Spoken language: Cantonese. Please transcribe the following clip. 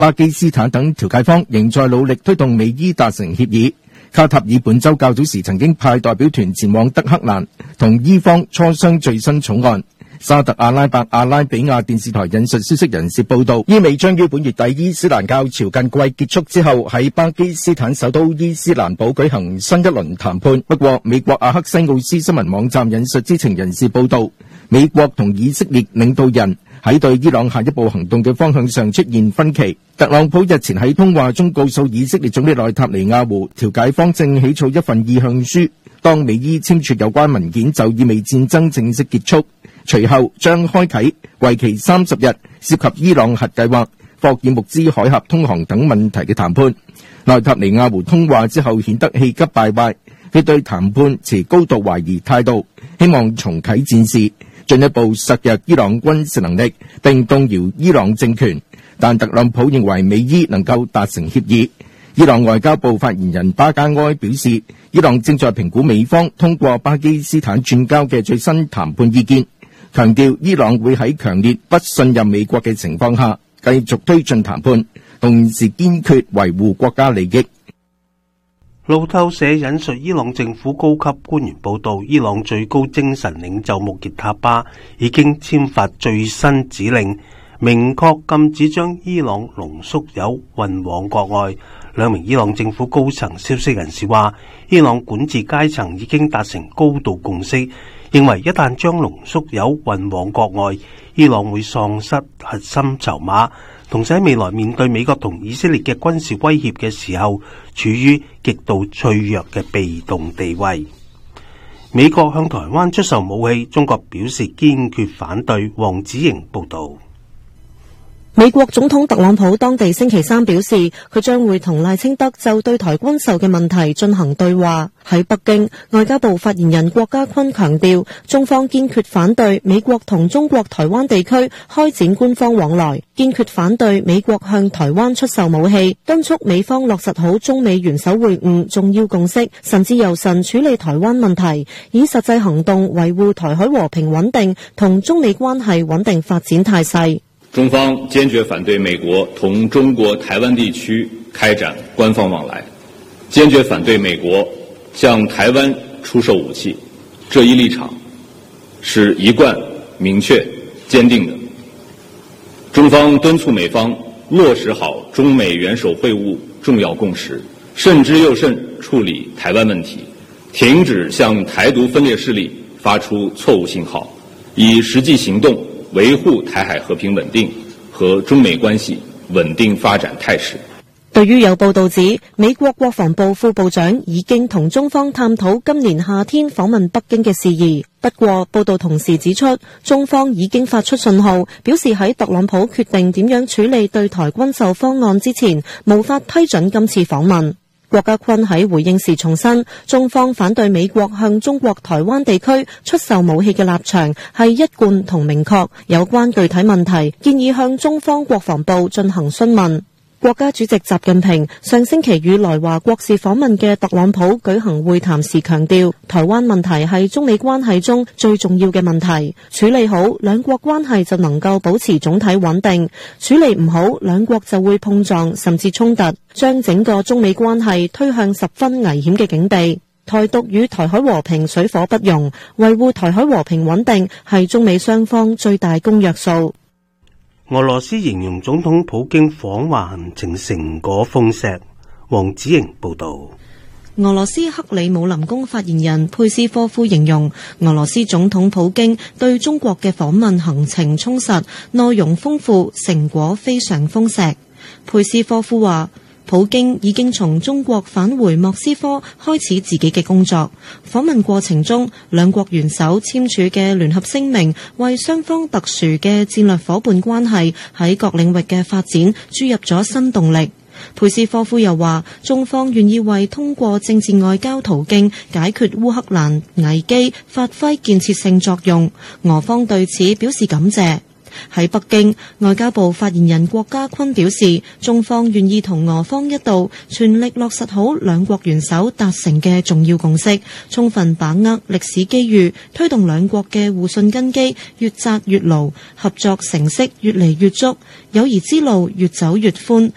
巴基斯坦等調解方仍在努力推動美伊達成協議。卡塔爾本週較早時曾經派代表團前往德黑蘭，同伊方磋商最新草案。沙特阿拉伯阿拉比亞電視台引述消息人士報道，伊美將於本月底伊斯蘭教朝覲季結束之後，喺巴基斯坦首都伊斯蘭堡舉行新一輪談判。不過，美國阿克西奧斯新聞網站引述知情人士報道，美國同以色列領導人喺對伊朗下一步行動嘅方向上出現分歧。特朗普日前喺通話中告訴以色列總理內塔尼亞胡，調解方正起草一份意向書，當美伊簽署有關文件就意味戰爭正式結束。隨後將開啟為期30日涉及伊朗核計劃、霍爾木茲海峽通航等問題嘅談判。內塔尼亞胡通話之後顯得氣急敗壞，佢對談判持高度懷疑態度，希望重啟戰事，進一步削弱伊朗軍事能力並動搖伊朗政權。但特朗普認為美伊能夠達成協議。伊朗外交部發言人巴加埃表示，伊朗正在評估美方通過巴基斯坦轉交嘅最新談判意見，強調伊朗會喺強烈不信任美國嘅情況下繼續推進談判，同時堅決維護國家利益。 路透社引述伊朗政府高級官員報道，伊朗最高精神領袖穆傑塔巴已經簽發最新指令，明確禁止將伊朗濃縮鈾運往國外。兩名伊朗政府高層消息人士話，伊朗管治階層已經達成高度共識，認為一旦將濃縮鈾運往國外，伊朗會喪失核心籌碼，同時喺未來面對美國同以色列嘅軍事威脅嘅時候，處於極度脆弱嘅被動地位。美國向台灣出售武器，中國表示堅決反對。黃子瑩報道。 美國總統特朗普當地星期三表示，佢將會同賴清德就對台軍售嘅問題進行對話。喺北京，外交部發言人郭家坤強調，中方堅決反對美國同中國台灣地區開展官方往來，堅決反對美國向台灣出售武器，敦促美方落實好中美元首會晤重要共識，慎之又慎處理台灣問題，以實際行動維護台海和平穩定同中美關係穩定發展態勢。 中方堅決反對美國同中國台灣地區開展官方往來，堅決反對美國向台灣出售武器，這一立場是一貫明確堅定的。中方敦促美方落實好中美元首會晤重要共識，慎之又慎處理台灣問題，停止向台獨分裂勢力發出錯誤信號，以實際行動維護台海和平穩定和中美關係穩定發展態勢。 對於有報道指美國國防部副部長已經同中方探討今年夏天訪問北京嘅事宜，不過報道同時指出，中方已經發出信號，表示喺特朗普決定點樣處理對台軍售方案之前，無法批准今次訪問。郭家坤喺回應時重申，中方反對美國向中國台灣地區出售武器嘅立場係一貫同明確，有關具體問題建議向中方國防部進行詢問。國家主席習近平上星期與來華國事訪問嘅特朗普舉行會談時強調，台灣問題係中美關係中最重要嘅問題，處理好兩國關係就能夠保持總體穩定，處理唔好兩國就會碰撞甚至衝突，將整個中美關係推向十分危險嘅境地。台獨與台海和平水火不容，維護台海和平穩定係中美雙方最大公約數。 俄羅斯形容總統普京訪華行程成果豐碩。黃子瑩報道。 俄羅斯克里姆林宮發言人佩斯科夫形容俄羅斯總統普京對中國嘅訪問行程充實，內容豐富，成果非常豐碩。佩斯科夫話，普京已經從中國返回莫斯科，開始自己嘅工作。訪問過程中，兩國元首簽署嘅聯合聲明，為雙方特殊嘅戰略夥伴關係喺各領域嘅發展注入咗新動力。佩斯科夫又話，中方願意為通過政治外交途徑解決烏克蘭危機發揮建設性作用，俄方對此表示感謝。喺北京，外交部發言人郭家坤表示，中方願意同俄方一道，全力落實好兩國元首達成嘅重要共識，充分把握歷史機遇，推動兩國嘅互信根基越紮越牢，合作成色越嚟越足，友誼之路越走越寬，